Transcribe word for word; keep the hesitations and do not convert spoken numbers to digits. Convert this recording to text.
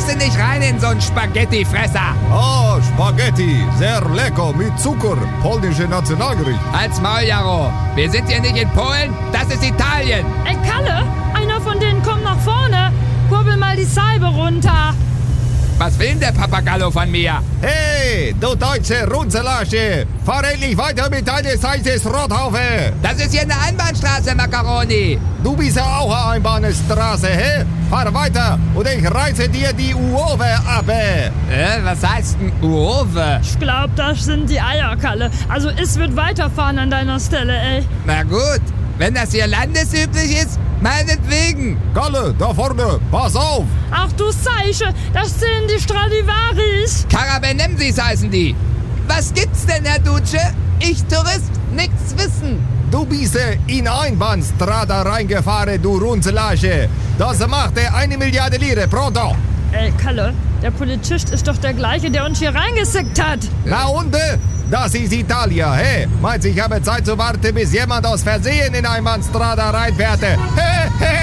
passe nicht rein in so einen Spaghettifresser. Ah, Spaghetti, sehr lecker, mit Zucker, polnische Nationalgericht. Halt's Maul, Jaro. Wir sind hier nicht in Polen, das ist Italien. Ey, Kalle, einer von denen kommt nach vorne. Kurbel mal die Salbe runter. Was will denn der Papagallo von mir? Hey, du deutsche Runzelage, fahr endlich weiter mit deiner Seite Rothaufe. Das ist hier eine Einbahnstraße, Macaroni. Du bist ja auch eine Einbahnstraße, hä? Fahr weiter und ich reiße dir die Uowe ab. Äh, was heißt ein Uowe? Ich glaub, das sind die Eier, Kalle. Also es wird weiterfahren an deiner Stelle, ey. Na gut, wenn das hier landesüblich ist, meinetwegen. Kalle, da vorne, pass auf. Ach du Seiche, das sind die Stradivaris. Karabenemsis heißen die. Was gibt's denn, Herr Duce? Ich Tourist, nichts wissen. Du bist in Einbahnstrada reingefahren, du Runzelage. Das macht eine Milliarde Lire, pronto. Ey, Kalle, der Polizist ist doch der gleiche, der uns hier reingesickt hat. Na und? Das ist Italien, hä? Meinst du, ich habe Zeit zu warten, bis jemand aus Versehen in Einbahnstrada reinfährt? Hä, hä?